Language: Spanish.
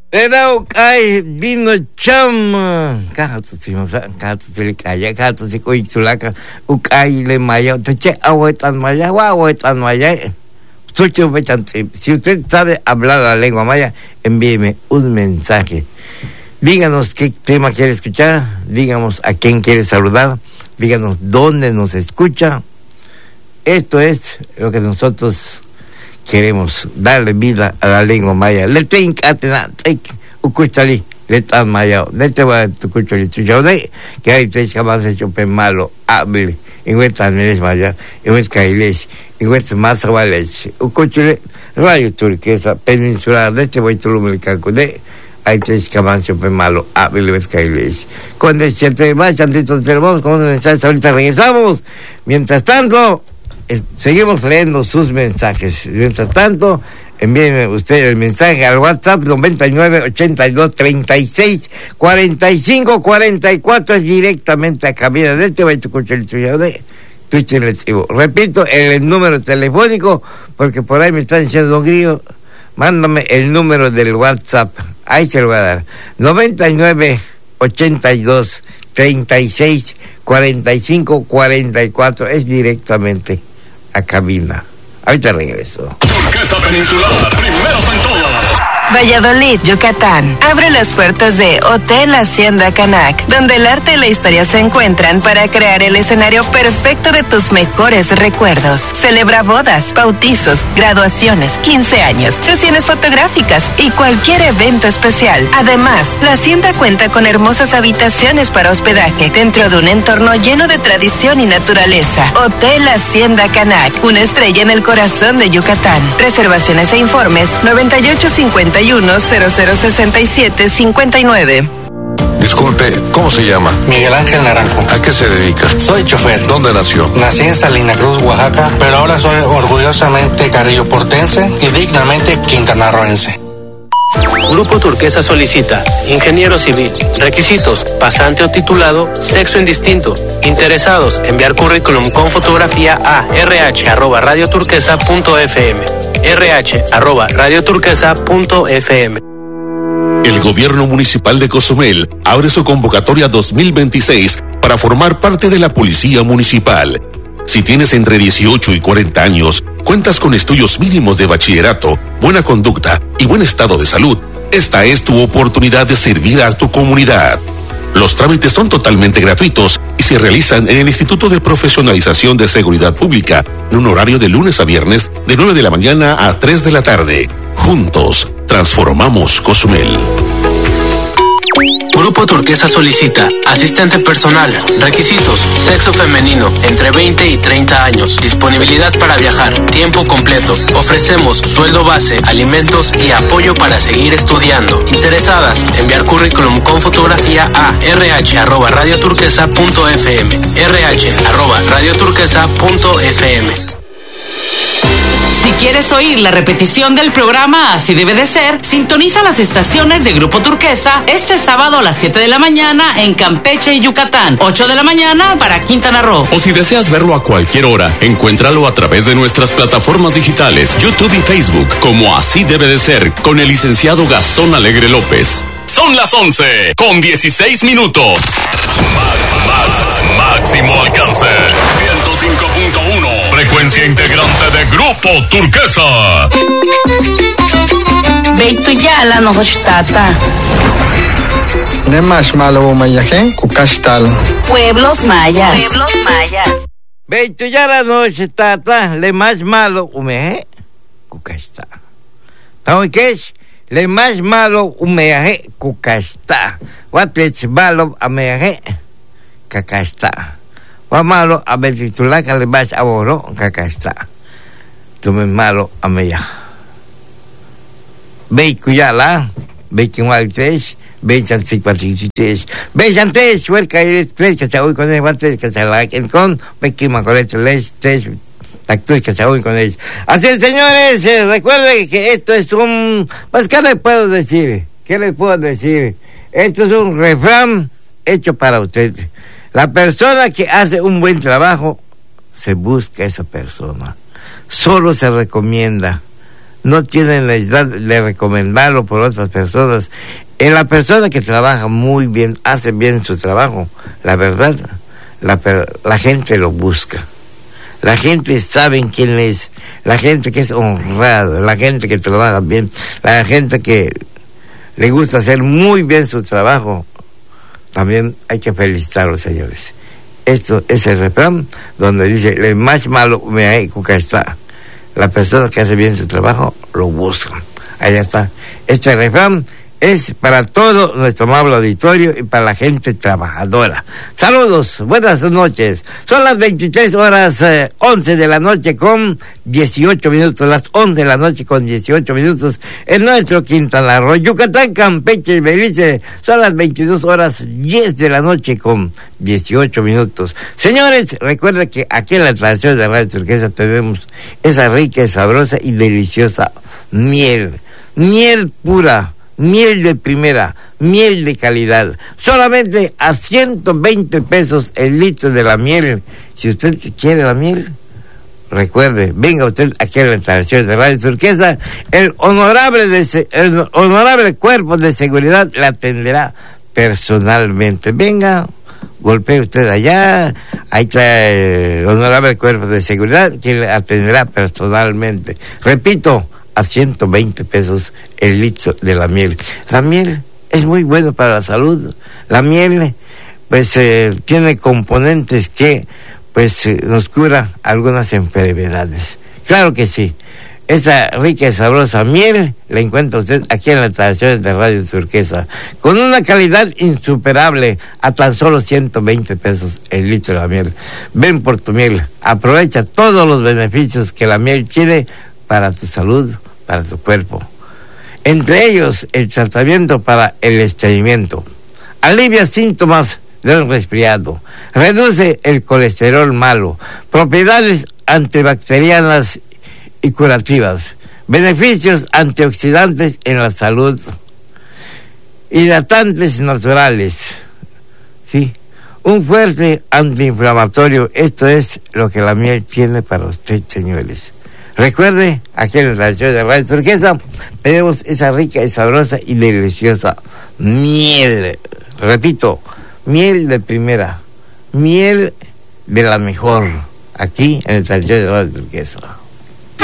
Pero hay vino cham, kato si kaya, kato si kuichulaka, ukay le maya, te che ahuetan maya, ahuetan maya. Si usted sabe hablar la lengua maya, envíeme un mensaje. Díganos qué tema quiere escuchar, díganos a quién quiere saludar, díganos dónde nos escucha. Esto es lo que nosotros queremos, darle vida a la lengua maya. Le tenk atena, ukuchali, le tan maya, le te va a tu cuchali, tu yaudé, que hay tres jamás hecho pe malo, hable, en vuestra neres maya, en vuestra iglesia, en vuestra masa valech, ukuchali, Radio Turquesa, peninsular, de este voy tulumelicaco, de hay tres jamás hecho pe malo, hable, en vuestra iglesia. Con este tema, chantitos tenemos, con los mensajes, ahorita regresamos. Mientras tanto, seguimos leyendo sus mensajes. Mientras tanto, envíenme usted el mensaje al WhatsApp 99 82 36 45 44, es directamente a cabina del TV de Twitch en recibo. Repito, el número telefónico, porque por ahí me están diciendo, don Grillo, mándame el número del WhatsApp. Ahí se lo voy a dar. 99 82 36 45 44, es directamente a cabina. Ahorita regreso. Turquesa Peninsular, primeros en todo. Valladolid, Yucatán. Abre las puertas de Hotel Hacienda Canac, donde el arte y la historia se encuentran para crear el escenario perfecto de tus mejores recuerdos. Celebra bodas, bautizos, graduaciones, 15 años, sesiones fotográficas y cualquier evento especial. Además, la hacienda cuenta con hermosas habitaciones para hospedaje dentro de un entorno lleno de tradición y naturaleza. Hotel Hacienda Canac, una estrella en el corazón de Yucatán. Reservaciones e informes 9851 0067 59. Disculpe, ¿cómo se llama? Miguel Ángel Naranjo. ¿A qué se dedica? Soy chofer. ¿Dónde nació? Nací en Salina Cruz, Oaxaca, pero ahora soy orgullosamente carrilloportense y dignamente quintanarroense. Grupo Turquesa solicita ingeniero civil. Requisitos: pasante o titulado, sexo indistinto. Interesados, enviar currículum con fotografía a rh@radioturquesa.fm. rh@radioturquesa.fm. El gobierno municipal de Cozumel abre su convocatoria 2026 para formar parte de la Policía Municipal. Si tienes entre 18 y 40 años, cuentas con estudios mínimos de bachillerato, buena conducta y buen estado de salud, esta es tu oportunidad de servir a tu comunidad. Los trámites son totalmente gratuitos y se realizan en el Instituto de Profesionalización de Seguridad Pública, en un horario de lunes a viernes de 9 de la mañana a 3 de la tarde. Juntos, transformamos Cozumel. Grupo Turquesa solicita asistente personal. Requisitos: sexo femenino, entre 20 y 30 años. Disponibilidad para viajar, tiempo completo. Ofrecemos sueldo base, alimentos y apoyo para seguir estudiando. Interesadas, enviar currículum con fotografía a rh@radioturquesa.fm. rh@radioturquesa.fm. Si quieres oír la repetición del programa Así Debe de Ser, sintoniza las estaciones de Grupo Turquesa este sábado a las 7 de la mañana en Campeche y Yucatán, 8 de la mañana para Quintana Roo. O si deseas verlo a cualquier hora, encuéntralo a través de nuestras plataformas digitales, YouTube y Facebook, como Así Debe de Ser, con el licenciado Gastón Alegre López. Son las 11 con 16 minutos. Máximo alcance. 105.1. Frecuencia integrante de Grupo Turquesa. Beituyala no hochtata. Nemash malo mayajen kukashtal. Pueblos mayas. Beituyala no hochtata, le más malo umeje, kukashta. ¿Taoikesh? Le más malo umeaje kukashta. Watlech malo ameaje kakashta. Wa malo abetitulaka le más aboro kakashta. Tume malo ameya. Beikuyala, beikimaltesh, beichansikpatriches, beichantesh, huelca y tres que se hoy con el guantes que se la con beikimacoletes, tres. Que se oyen con ellos. Así es, señores, recuerden que esto es un... Pues, ¿qué les puedo decir? Esto es un refrán hecho para usted. La persona que hace un buen trabajo, se busca esa persona. Solo se recomienda. no tienen necesidad de recomendarlo por otras personas. En la persona que trabaja muy bien, hace bien su trabajo, la verdad, la gente lo busca. La gente sabe quién es, la gente que es honrada, la gente que trabaja bien, la gente que le gusta hacer muy bien su trabajo. También hay que felicitarlos, señores. Esto es el refrán donde dice, el más malo me hay que está. La persona que hace bien su trabajo lo busca. Allá está. Este refrán es para todo nuestro amable auditorio y para la gente trabajadora. Saludos, buenas noches. Son las 23:11 de la noche con 18 minutos, las 11 de la noche con 18 minutos en nuestro Quintana Roo, Yucatán, Campeche y Belice. Son las 22:10 de la noche con 18 minutos. Señores, recuerden que aquí en la transmisión de Radio Turquesa tenemos esa rica, sabrosa y deliciosa miel pura, miel de primera, miel de calidad. Solamente a 120 pesos el litro de la miel. Si usted quiere la miel, recuerde, venga usted aquí a la instalación de Radio Turquesa. El honorable cuerpo de seguridad la atenderá personalmente. Venga, golpee usted allá, ahí está el honorable cuerpo de seguridad que le atenderá personalmente. Repito, a 120 pesos el litro de la miel. La miel es muy buena para la salud. La miel, pues, tiene componentes que, pues, nos cura algunas enfermedades. Claro que sí. Esa rica y sabrosa miel la encuentra usted aquí en las instalaciones de Radio Turquesa, con una calidad insuperable, a tan solo 120 pesos el litro de la miel. Ven por tu miel, aprovecha todos los beneficios que la miel tiene para tu salud, para tu cuerpo. Entre ellos, el tratamiento para el estreñimiento. Alivia síntomas del resfriado. Reduce el colesterol malo. Propiedades antibacterianas y curativas. Beneficios antioxidantes en la salud. Hidratantes naturales. Sí. Un fuerte antiinflamatorio. Esto es lo que la miel tiene para usted, señores. Recuerde, aquí en la estación de Radio Turquesa tenemos esa rica y sabrosa y deliciosa miel. Repito, miel de primera, miel de la mejor, aquí en la estación de Radio Turquesa.